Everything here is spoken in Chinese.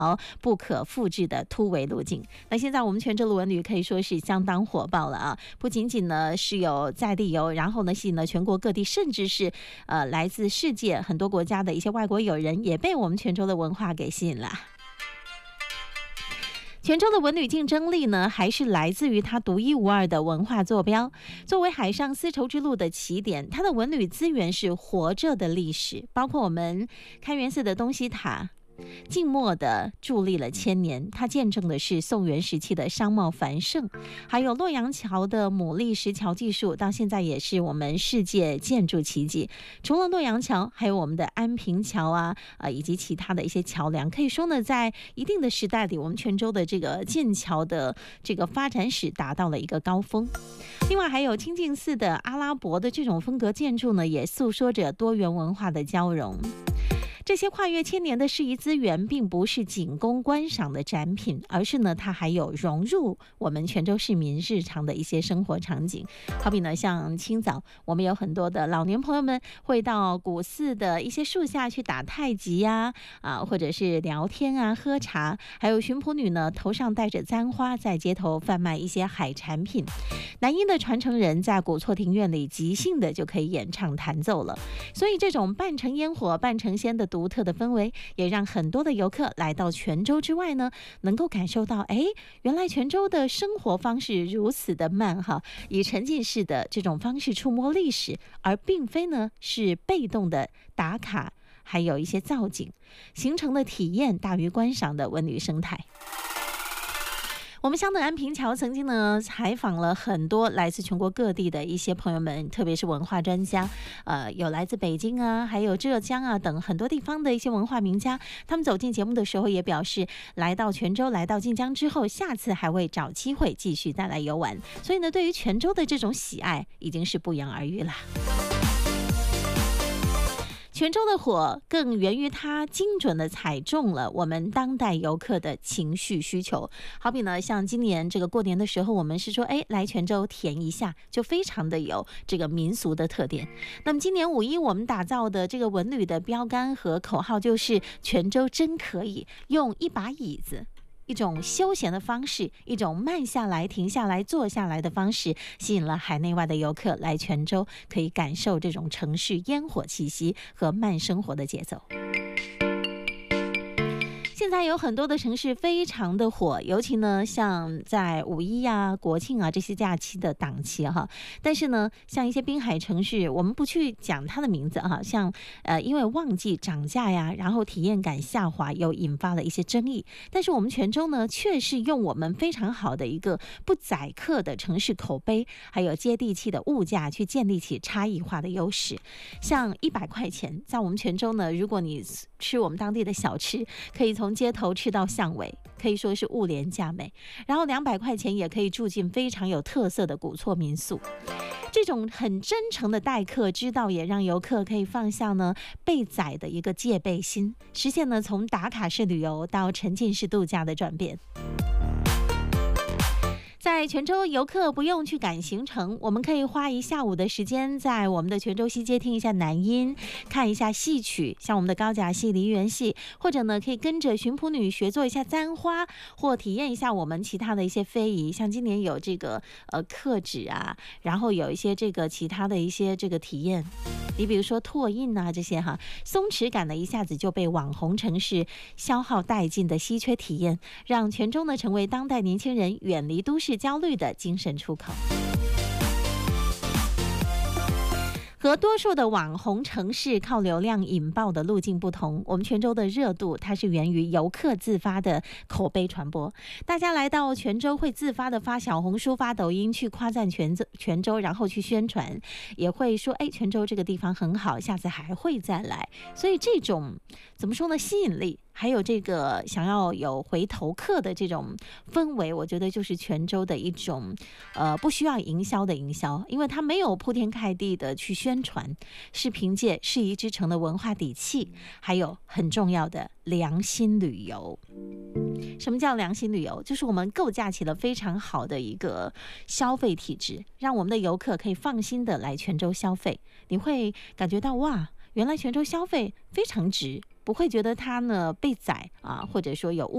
不可复制的突围路径。那现在我们泉州的文旅可以说是相当火爆了啊！不仅仅呢是有在地游，然后呢吸引了全国各地，甚至是来自世界很多国家的一些外国友人，也被我们泉州的文化给吸引了。泉州的文旅竞争力呢，还是来自于它独一无二的文化坐标。作为海上丝绸之路的起点，它的文旅资源是活着的历史，包括我们开元寺的东西塔。静默地伫立了千年，它见证的是宋元时期的商贸繁盛，还有洛阳桥的牡蛎石桥技术，到现在也是我们世界建筑奇迹。除了洛阳桥，还有我们的安平桥啊，以及其他的一些桥梁，可以说呢，在一定的时代里，我们泉州的这个建桥的这个发展史达到了一个高峰。另外还有清净寺的阿拉伯的这种风格建筑呢，也诉说着多元文化的交融。这些跨越千年的适宜资源，并不是仅供观赏的展品，而是呢，它还有融入我们泉州市民日常的一些生活场景。好比呢，像清早，我们有很多的老年朋友们会到古寺的一些树下去打太极呀，或者是聊天啊、喝茶。还有巡捕女呢，头上戴着簪花，在街头贩卖一些海产品。南音的传承人在古厝庭院里即兴的就可以演唱弹奏了。所以这种半成烟火半成仙的独特的氛围，也让很多的游客来到泉州之外呢，能够感受到，原来泉州的生活方式如此的慢哈，以沉浸式的这种方式触摸历史，而并非呢是被动的打卡，还有一些造景，形成的体验大于观赏的文旅生态。我们香港安平桥曾经呢采访了很多来自全国各地的一些朋友们，特别是文化专家，有来自北京啊，还有浙江啊等很多地方的一些文化名家。他们走进节目的时候也表示，来到泉州、来到晋江之后，下次还会找机会继续再来游玩。所以呢，对于泉州的这种喜爱已经是不言而喻了。泉州的火更源于它精准的踩中了我们当代游客的情绪需求。好比呢，像今年这个过年的时候，我们是说来泉州甜一下，就非常的有这个民俗的特点。那么今年5·1我们打造的这个文旅的标杆和口号就是泉州真可以，用一把椅子，一种休闲的方式，一种慢下来、停下来、坐下来的方式，吸引了海内外的游客来泉州，可以感受这种城市烟火气息和慢生活的节奏。现在有很多的城市非常的火，尤其呢像在5·1啊、国庆啊这些假期的档期哈。但是呢，像一些滨海城市，我们不去讲它的名字哈，像因为旺季涨价呀，然后体验感下滑，又引发了一些争议。但是我们泉州呢，却是用我们非常好的一个不宰客的城市口碑，还有接地气的物价，去建立起差异化的优势。像100块钱，在我们泉州呢，如果你吃我们当地的小吃，可以从街头吃到巷尾，可以说是物廉价美。然后200块钱也可以住进非常有特色的古厝民宿。这种很真诚的待客之道，也让游客可以放下呢被宰的一个戒备心，实现呢从打卡式旅游到沉浸式度假的转变。在泉州，游客不用去赶行程，我们可以花1下午的时间在我们的泉州西街听一下南音，看一下戏曲，像我们的高甲戏、梨园戏，或者呢可以跟着巡捕女学做一下簪花，或体验一下我们其他的一些非遗，像今年有这个刻纸啊，然后有一些这个其他的一些这个体验，你比如说拓印啊这些哈，松弛感呢一下子就被网红城市消耗殆尽的稀缺体验，让泉州呢成为当代年轻人远离都市焦虑的精神出口。和多数的网红城市靠流量引爆的路径不同，我们泉州的热度它是源于游客自发的口碑传播。大家来到泉州会自发的发小红书、发抖音去夸赞泉州，然后去宣传，也会说泉州这个地方很好，下次还会再来。所以这种怎么说呢，吸引力还有这个想要有回头客的这种氛围，我觉得就是泉州的一种不需要营销的营销，因为它没有铺天盖地的去宣传，是凭借适宜之城的文化底气，还有很重要的良心旅游。什么叫良心旅游？就是我们构架起了非常好的一个消费体制，让我们的游客可以放心的来泉州消费，你会感觉到哇，原来泉州消费非常值， 不会觉得他呢被宰啊，或者说有误